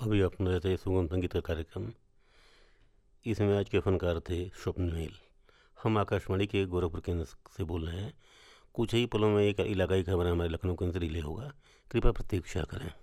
अभी अपने रहे थे सुगम संगीत का कार्यक्रम। इसमें आज के फनकार थे स्वप्न मेल। हम आकाशवाणी के गोरखपुर केंद्र से बोल रहे हैं। कुछ ही पलों में एक इलाकाई खबर हमारे लखनऊ केंद्र से रिले होगा। कृपया प्रतीक्षा करें।